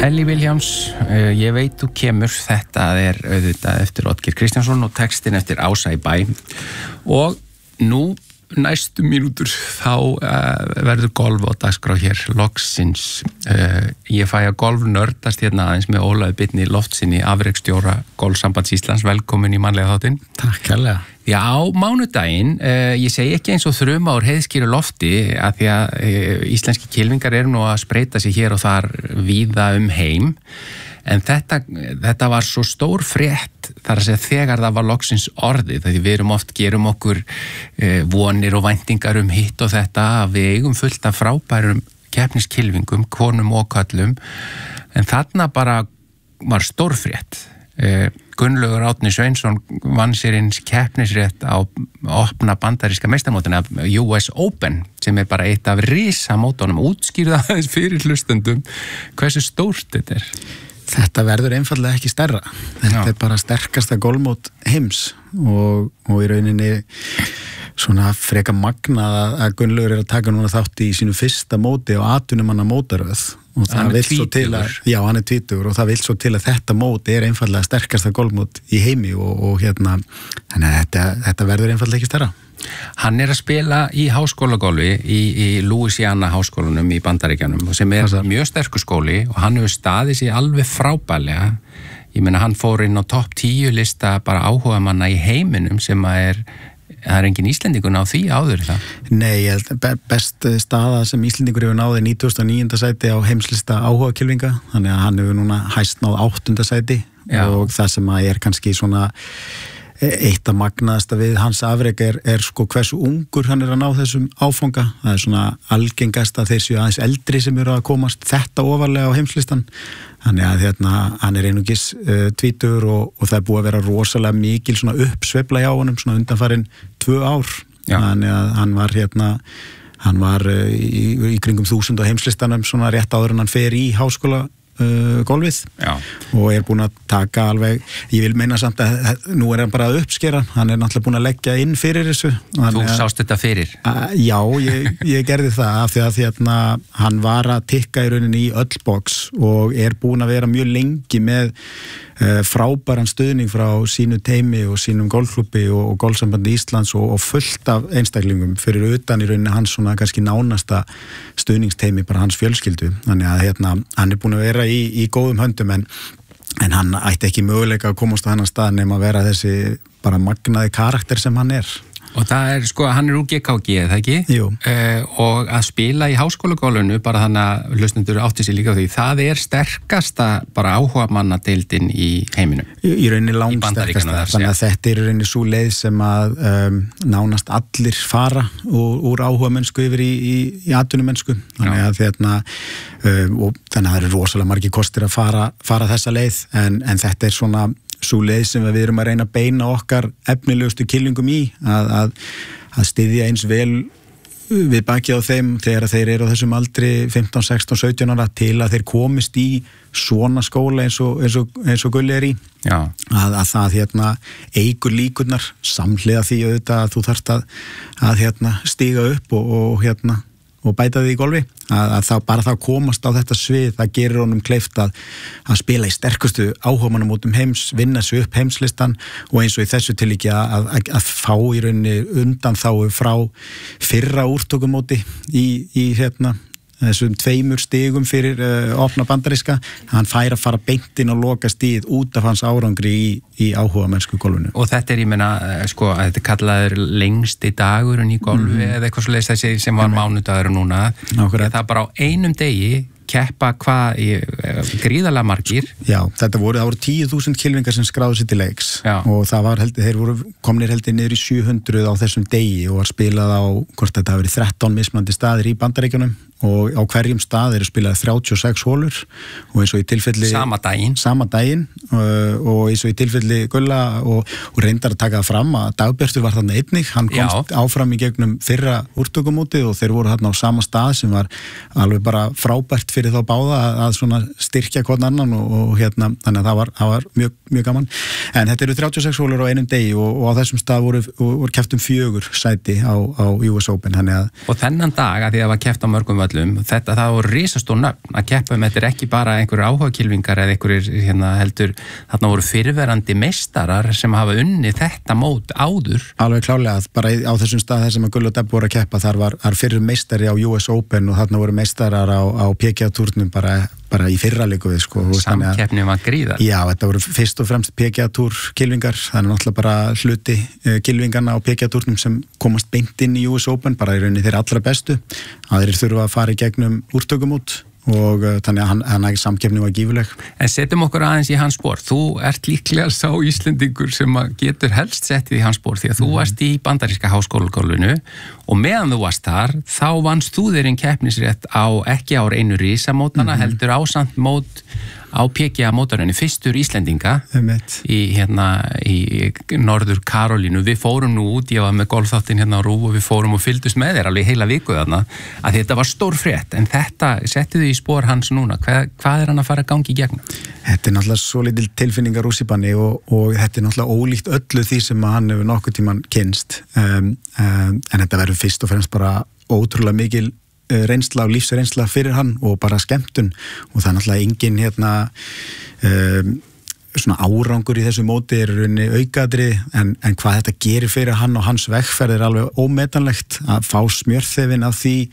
Ellie Williams, ég veit þú kemur, þetta auðvitað eftir Oddgeir Kristjánsson og textin eftir Ása í bæ og nú næstu mínútur þá verður golf á dagskrá hér loksins. Ég fæ að golf nördast hérna aðeins með Ólafi Birni Loftssyni, afreksstjóra Golfsambands Íslands. Velkomin í mannlega þáttinn. Takk hérlega. Já, á mánudaginn, ég segi ekki eins og þruma úr heiðskýru lofti að því að íslenski kylfingar eru nú að spreita sig hér og þar víða heim. En þetta var svo stór frétt þar að segja þegar það var loksins orðið, því við gerum okkur vonir og væntingar hitt og þetta, við eigum fullt af frábærum keppniskylfingum, konum og köllum, en þarna bara var stór frétt. Gunnlaugur Árni Sveinsson vann sér eins keppnisrétt á opna bandaríska meistarmótinu af US Open sem bara eitt af risamótunum, útskýrða aðeins fyrir hlustendum hversu stórt þetta Þetta verður einfallega ekki stærra. Þetta bara sterkasta golfmót heims og í rauninni svona freka magnað að Gunnlaugur að taka núna þátt í sínu fyrsta móti á atvinnumanna mótaröð og það vill svo til að, já, hann tvítugur og það vill svo til að þetta mót einfallega sterkasta golfmót í heimi og hérna, þannig að þetta verður einfallega ekki stærra. Hann að spila í háskólagolfi í Louisiana háskólanum í Bandaríkjanum sem mjög sterkur skóli og hann hefur staðið sér alveg frábærlega. Ég meina hann fór inn á topp 10 lista bara áhugamanna í heiminum sem það er engin Íslendingur á því áður það? Nei, best staða sem Íslendingur hefur náði 99. sæti á heimslista áhugakylfinga, þannig að hann hefur núna hæst náð 8. sæti. Já. Og það sem er kannski svona eitt að magnaðasta við hans afrek er sko hversu ungur hann að ná þessum áfanga. Það svona algengast að þeir séu aðeins eldri sem eru að komast þetta ofarlega á heimslistan. Þannig að hann einungis tvítugur og það búið að vera rosalega mikil svona uppsveifla hjá honum svona undanfarin 2 ár. Já. Þannig að hann var í kringum 1000 á heimslistanum svona rétt áður en hann fer í háskóla golfið. Já. Og búin að taka alveg, ég vil meina samt að nú hann bara að uppskera, hann náttúrulega búin að leggja inn fyrir þessu. Þú sást þetta fyrir? Já, ég gerði það af því að hann var að tikka í rauninni í öll box og búin að vera mjög lengi með frábæran stuðning frá sínu teimi og sínum golfklúbbi og Golfsambandi Íslands og fullt af einstaklingum fyrir utan í rauninni hans svona kannski nánasta stuðningsteimi bara hans fjölskyldu. Þannig að hann búin að vera í góðum höndum en hann ætti ekki möguleika að komast á hennar stað nema að vera þessi bara magnaði karakter sem hann er. Og það sko, hann úr GKG, eða ekki? Jú. Og að spila í háskólagolfinu, bara þannig að hlustendur átti sér líka á því, það sterkasta bara áhugamannadeildin í heiminum. Í rauninni langsterkasta, þannig að þetta í rauninni svo leið sem að nánast allir fara úr áhugamennsku yfir í atvinnumennsku. Þannig að og þannig að það eru rosalega margir kostir að fara þessa leið, en þetta svona svo leið sem við erum að reyna að beina okkar efnilegustu kylfingum í að styðja eins vel við bakið á þeim þegar þeir eru á þessum aldri 15, 16, 17 ára til að þeir komist í svona skóla eins og Gulli í. Já. Að það eykur líkurnar samhliða því auðvitað að þú þarft að stíga upp og bæta því í golfi, að þá komast á þetta svið, það gerir honum kleift að spila í sterkustu áhugamannamótum heims, vinna sig upp heimslistan og eins og í þessu tilíki að fá í rauninni undanþágu frá fyrra úrtökumóti í þessum 2 stigum fyrir opna bandaríska, hann fær að fara beint inn og loka stíð út af hans árangri í áhugamennsku golfinu. Og þetta ég meina, sko, að þetta kallaður lengsti dagurinn í golfi eða eitthvað svo leiðist þessi sem var mánudagur núna. Það bara á einum degi keppa gríðarlega margir. Já, þetta voru 10.000 kylfingar sem skráðu sér til leiks. Já. Og það var þeir voru komnir niður í 700 á þessum degi og var spilað á hvort þetta hafi verið 13 mismunandi staðir í Bandaríkjunum og á hverjum stað spilað 36 hólur og eins og í tilfelli sama daginn og eins og í tilfelli Gulla og reyndar að taka það fram að Dagbjartur var þarna einnig, hann komst áfram í gegnum fyrra úrtökumótið og þeir voru þarna á sama stað sem var alveg bara frábært fyrir þá báða að svona styrkja hvern annan og þannig að það var mjög, mjög gaman. En þetta eru 36 hólur á einum degi og á þessum stað voru keppt 4 sæti á US Open. Og þennan dag að því að það var keppt á mörgum völlum hlutföllum, það voru risastór nöfn að keppa þetta ekki bara einhverjir áhugakylfingar eða einhverjir heldur, þarna voru fyrrverandi meistarar sem hafa unnið þetta mót áður. Alveg klárlega, bara á þessum stað þar sem að Gull og Debba voru að keppa, þar var fyrir meistari á US Open og þarna voru meistarar á PGA-túrnum bara í fyrra líku við, sko. Samkeppni var gríðar. Já, þetta voru fyrst og fremst PGA-túr kylfingar, þannig náttúrulega bara hluti kylfingarna á PGA-túrnum sem komast beint inn í US Open, bara í rauninni þeirra allra bestu, aðrir þurfa að fara í gegnum úrtökum út og þannig að hann ekki samkeppni var gífuleg. En setjum okkur aðeins í hans spór. Þú ert líklega sá Íslendingur sem getur helst settið í hans spór því að þú varst í bandaríska háskólagólfinu og meðan þú varst þar, þá vannst þú þér einn keppnisrétt ekki á einu risamótana, heldur ásamt mót á PGA mótarunni, fyrstur Íslendinga í Norður Karolínu. Við fórum nú út, ég var með golfþáttinn á RÚV og við fórum og fylgdust með þér alveg heila viku þarna, að þetta var stór frétt, en þetta settið þið í spór hans núna, hvað er hann að fara að gangi í gegnum? Þetta er náttúrulega svo lítil tilfinningar rússipanni og þetta er náttúrulega ólíkt öllu því sem hann hefur nokkuð tíman kynst, en þetta verður fyrst og fremst bara ótrúlega mikil reynsla og lífsreynsla fyrir hann og bara skemmtun og það er náttúrulega engin svona árangur í þessu móti er rauninni aukaðri en hvað þetta gerir fyrir hann og hans vegferð er alveg ómetanlegt að fá smjörþefin af því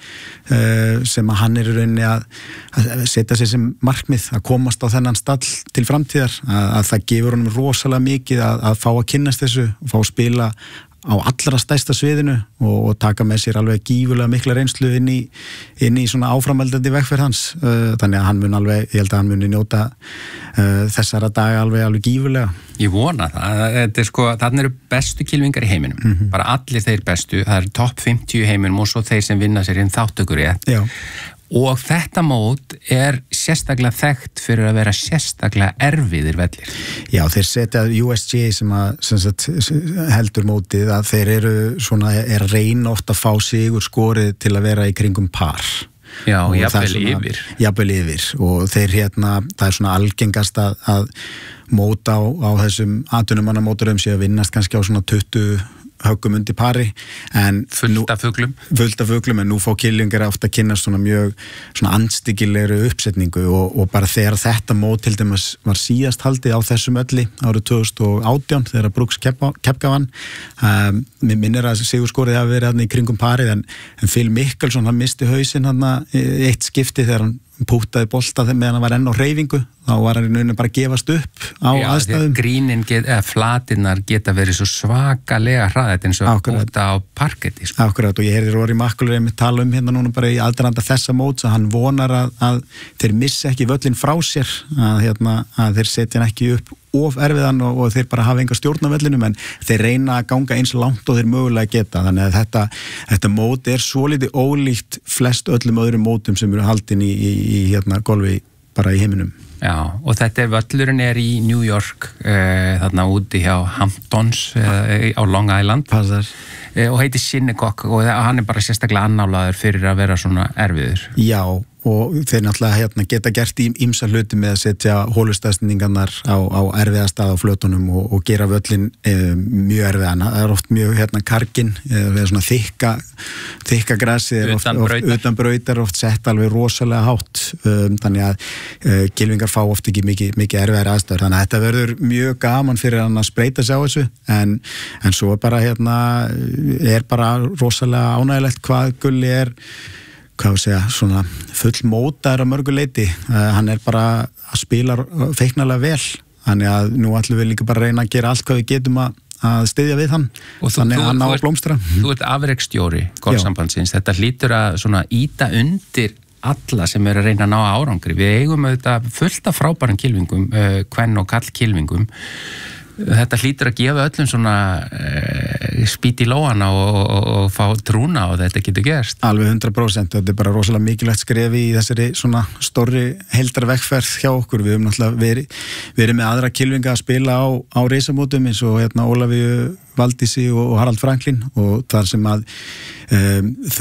sem að hann er rauninni að setja sér sem markmið að komast á þennan stall til framtíðar að það gefur honum rosalega mikið að fá að kynnast þessu og fá að spila á allra stærsta sviðinu og taka með sér alveg gífurlega mikla reynslu inn í svona áframhaldandi vegferð hans þannig að hann mun alveg, ég held að hann muni njóta þessara daga alveg gífurlega. Ég vona það, þetta er sko, þarna eru bestu kylfingar í heiminum, bara allir þeir bestu, það eru topp 50 í heiminum og svo þeir sem vinna sér inn þátttökurétt. Já. Og þetta mót er sérstaklega þekkt fyrir að vera sérstaklega erfiðir vellir. Já, þeir setja USGA sem heldur mótið að þeir eru svona, er reyna oft að fá sigur skorið til að vera í kringum par. Já, jafnvel yfir. Og þeir það er svona algengast að móta á þessum atvinnumannamóturum sé að vinnast kannski á svona 20 höggum undir pari en fullt af fuglum en nú fá kylfingar ofta að kynast svona mjög svona andstyggilegri uppsetningu og bara þegar þetta mót til dæmis var síðast haldið á þessum ölli árið 2018 þegar Brooks Koepka vann mér minnir að sigurskorið hafi verið hann í kringum parið en Phil Mickelson hann misti hausinn hann eitt skipti þegar hann pútaði bolta meðan hann var enn á hreyfingu þá var hann í rauninu bara að gefast upp á aðstæðum. Grínin flatinnar geta verið svo svakalega hraðið eins og púta á parketti. Sko. Akkurat og ég heyrði Rory McIlroy einmitt tala hérna núna bara í aðdraganda þessa móts að hann vonar að þeir missi ekki völlin frá sér að þeir setja hann ekki upp of erfiðan og þeir bara hafa enga stjórn á vellinum en þeir reyna að ganga eins langt og þeir mögulega geta þannig að þetta mót er svolítið ólíkt flest öllum öðrum mótum sem eru haldin í golfi bara í heiminum. Já, og þetta völlurinn í New York þarna úti hjá Hamptons á Long Island og heitir Shinnecock og hann er bara sérstaklega annálaður fyrir að vera svona erfiður. Já, og þeir náttúrulega geta gert ýmsa hluti með að setja hólustæðsningarnar á erfiða stað á flötunum og gera völlin mjög erfiðan. Það er oft mjög karginn eða svona þykka grassi utan brautar oft sett alveg rosalega hátt þannig að kylfingar fá oft ekki mikið erfiðar aðstæður þannig að þetta verður mjög gaman fyrir hann að spreita sig á þessu en svo bara er bara rosalega ánægilegt hvað Gulli er svona full mótaður að mörgu leiti hann er bara að spila feiknarlega vel þannig að nú ætlum við líka bara að reyna að gera allt hvað við getum að styðja við hann og þannig að hann á að blómstra. Þú ert afreksstjóri golfsambandsins, þetta hlýtur að svona ýta undir alla sem er að reyna að ná árangri. Við eigum auðvitað fullt af frábærum kylfingum, kvenn og kall kylfingum. Þetta hlýtur að gefa öllum svona spýt í lóana og fá trúna og þetta getur gerst. Alveg 100%, þetta er bara rosalega mikilvægt skrefi í þessari svona stórri heildarvegferð hjá okkur. Við höfum náttúrulega verið með aðra kylfinga að spila á reisamótum eins og Ólafíu Valdísi og Harald Franklin og þar sem að þau